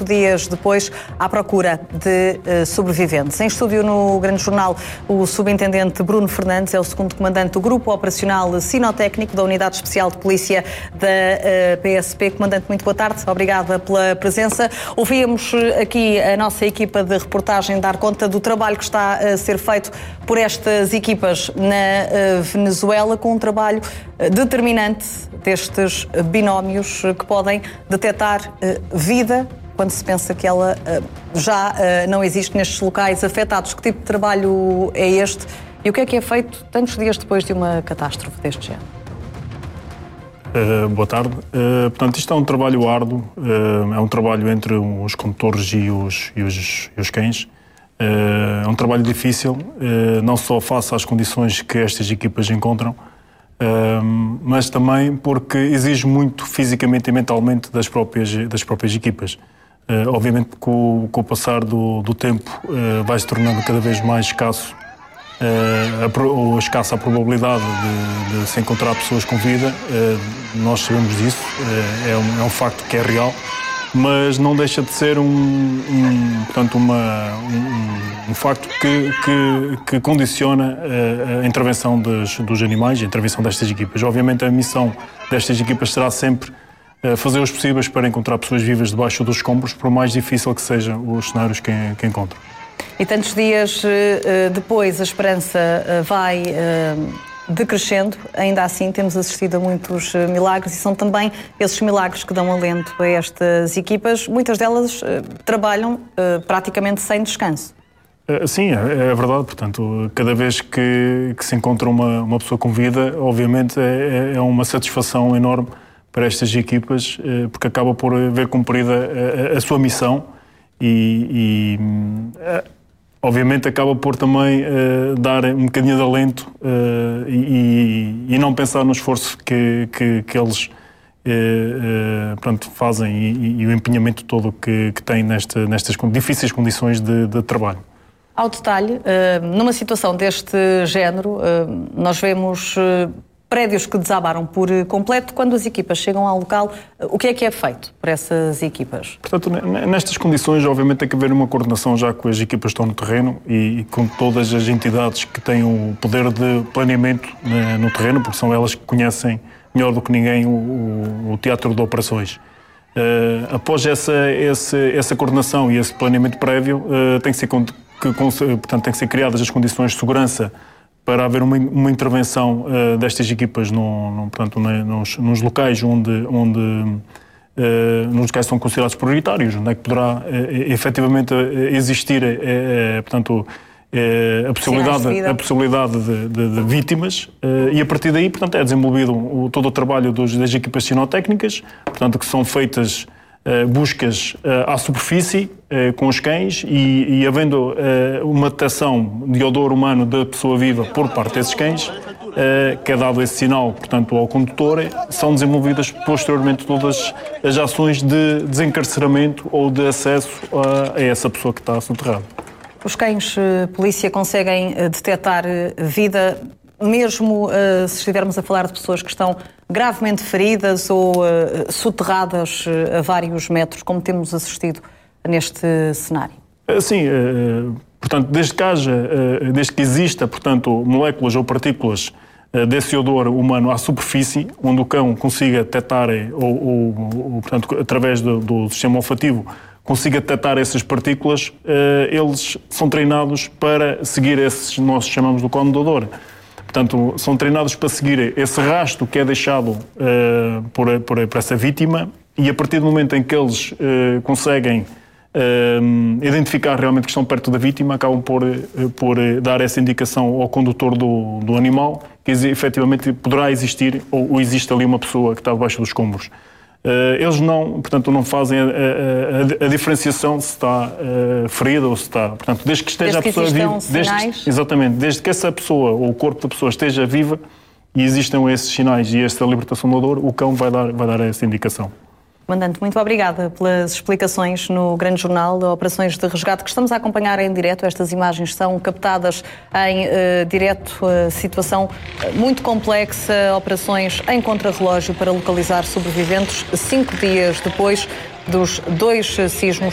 5 dias depois, à procura de sobreviventes. Em estúdio no Grande Jornal, o subintendente Bruno Fernandes é o segundo comandante do Grupo Operacional Sinotécnico da Unidade Especial de Polícia da PSP. Comandante, muito boa tarde. Obrigada pela presença. Ouvíamos aqui a nossa equipa de reportagem dar conta do trabalho que está a ser feito por estas equipas na Venezuela, com um trabalho determinante destes binómios que podem detectar vida quando se pensa que ela já não existe nestes locais afetados. Que tipo de trabalho é este e o que é feito tantos dias depois de uma catástrofe deste género? Boa tarde. Portanto, isto é um trabalho árduo, é um trabalho entre os condutores e os cães. É um trabalho difícil, não só face às condições que estas equipas encontram, mas também porque exige muito fisicamente e mentalmente das próprias equipas. Obviamente, com o passar do tempo, vai se tornando cada vez mais escasso ou escassa a probabilidade de se encontrar pessoas com vida. Nós sabemos disso, é um facto que é real, mas não deixa de ser um facto que condiciona a intervenção dos animais, a intervenção destas equipas. Obviamente, a missão destas equipas será sempre fazer os possíveis para encontrar pessoas vivas debaixo dos escombros, por mais difícil que sejam os cenários que encontram. E tantos dias depois a esperança vai decrescendo, ainda assim temos assistido a muitos milagres e são também esses milagres que dão alento a estas equipas. Muitas delas trabalham praticamente sem descanso. Sim, é verdade. Portanto, cada vez que se encontra uma pessoa com vida, obviamente é uma satisfação enorme para estas equipas, porque acaba por ver cumprida a sua missão e obviamente acaba por também dar um bocadinho de alento e não pensar no esforço que eles fazem e o empenhamento todo que têm nestas difíceis condições de trabalho. Ao detalhe, numa situação deste género, nós vemos prédios que desabaram por completo. Quando as equipas chegam ao local, o que é feito para essas equipas? Portanto, nestas condições, obviamente, tem que haver uma coordenação já com as equipas que estão no terreno e com todas as entidades que têm o poder de planeamento no terreno, porque são elas que conhecem melhor do que ninguém o teatro de operações. Após essa coordenação e esse planeamento prévio, tem que ser criadas as condições de segurança para haver uma intervenção destas equipas nos locais nos locais que são considerados prioritários, onde é que poderá efetivamente existir a possibilidade de vítimas, e a partir daí, portanto, é desenvolvido todo o trabalho das equipas sinotécnicas, portanto, que são feitas buscas à superfície com os cães e havendo uma detecção de odor humano da pessoa viva por parte desses cães, que é dado esse sinal, portanto, ao condutor, são desenvolvidas posteriormente todas as ações de desencarceramento ou de acesso a essa pessoa que está soterrada. Os cães polícia conseguem detectar vida, mesmo se estivermos a falar de pessoas que estão gravemente feridas ou soterradas a vários metros, como temos assistido neste cenário? Sim, portanto, desde que exista, portanto, moléculas ou partículas desse odor humano à superfície, onde o cão consiga detectar, portanto, através do sistema olfativo, consiga detectar essas partículas, eles são treinados para seguir esses, nós chamamos do cone de odor. Portanto, são treinados para seguir esse rastro que é deixado por essa vítima, e a partir do momento em que eles conseguem identificar realmente que estão perto da vítima, acabam por dar essa indicação ao condutor do animal que efetivamente poderá existir ou existe ali uma pessoa que está debaixo dos escombros. Eles não fazem a diferenciação se está ferida ou se está... Portanto, desde que esteja a pessoa viva... Exatamente, desde que essa pessoa ou o corpo da pessoa esteja viva e existam esses sinais e esta libertação do odor, o cão vai dar essa indicação. Comandante, muito obrigada pelas explicações no Grande Jornal de Operações de Resgate, que estamos a acompanhar em direto. Estas imagens são captadas em direto, situação muito complexa, operações em contrarrelógio para localizar sobreviventes 5 dias depois dos 2 sismos